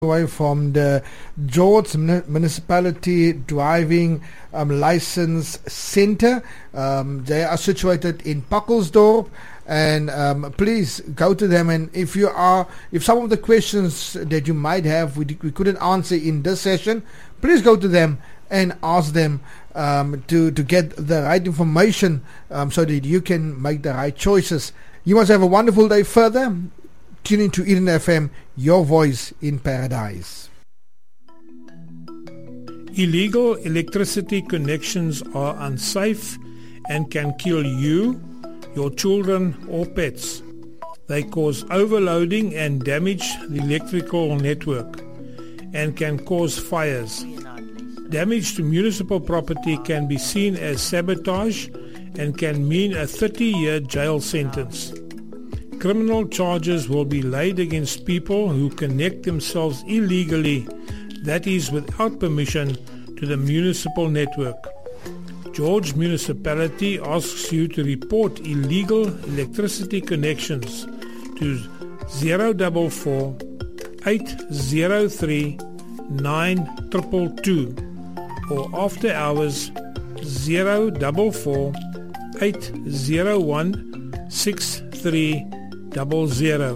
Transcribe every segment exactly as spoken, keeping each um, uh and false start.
away from the George Municipality Driving um, License Centre. Um, they are situated in Pakkelsdorp, and um, please go to them. And if you are, if some of the questions that you might have we, we couldn't answer in this session, please go to them and ask them um, to to get the right information um, so that you can make the right choices. You must have a wonderful day further. Tune into Eden F M, your voice in paradise. Illegal electricity connections are unsafe and can kill you, your children or pets. They cause overloading and damage the electrical network and can cause fires. Damage to municipal property can be seen as sabotage and can mean a thirty-year jail sentence. Criminal charges will be laid against people who connect themselves illegally, that is without permission, to the municipal network. George Municipality asks you to report illegal electricity connections to zero four four, eight zero three, nine two two two or after hours zero four four, eight zero one, six three Double zero.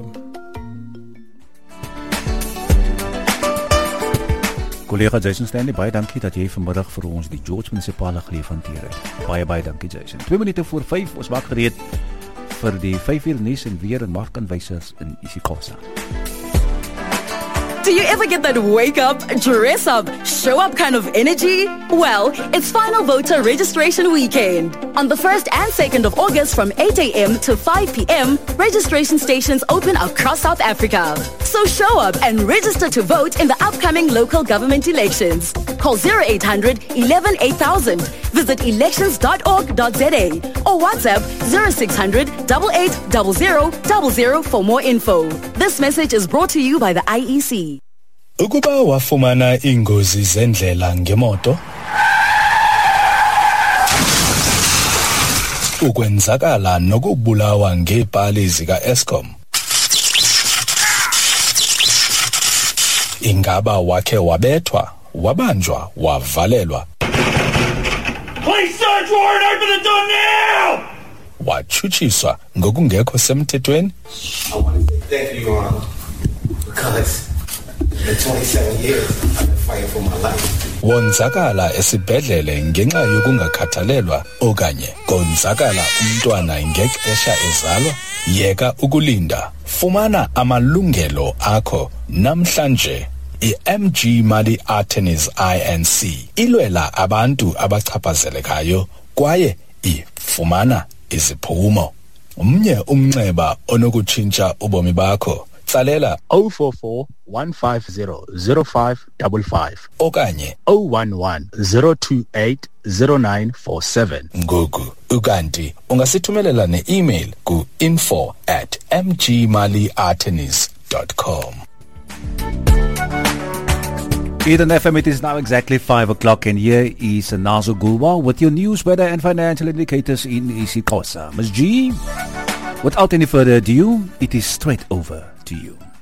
Collega Jason Stanley, baie dankie dat jy vanmiddag vir ons die George Municipale geleef hanteer het. Baie baie dankie Jason. Twee minute voor vyf, ons maak gereed vir die vyf uur nuus en weer en markaanwysers in isiXhosa. Do you ever get that wake up, dress up, show up kind of energy? Well, it's Final Voter Registration Weekend. On the first and second of August from eight a.m. to five p.m, registration stations open across South Africa. So show up and register to vote in the upcoming local government elections. Call zero eight hundred, eleven, eight thousand. Visit elections dot org dot z a or WhatsApp zero six hundred, eight eight zero zero zero zero for more info. This message is brought to you by the I E C. Ukuba wafumana ingozi zendlela ngemoto, ukwenzakala nokubulawa ngeepali zika Eskom, ingaba wakhe wabethwa, wabanjwa, wavalelwa, Police search warrant, open the door now! wachuchiswa ngokungekho semthethweni? I want to say thank you, Your Honor, because in twenty-seven years I've been fighting for my life. Wonzakala esibhedlele ngenxa yokungakhathalelwa okanye konzakala umntwana ngexesha ezalwa? Yeka ukulinda, fumana amalungelo akho namhlanje. I-M G Mali Attorneys I N C ilwela abantu abachaphazelekayo kwaye ifumana iziphumo. Umnye umnxeba onokutshintsha ubomi bakho, tsalela zero four four, one five zero, zero five five five okanye zero one one, zero two eight, zero nine four seven. Ngoku ukanti ungasithumelela ne-email ku info at m g mali attorneys dot com. Eden F M, it is now exactly five o'clock, and here is Nazo Gulwa with your news, weather and financial indicators in isiXhosa. Miz G, without any further ado, it is straight over to you.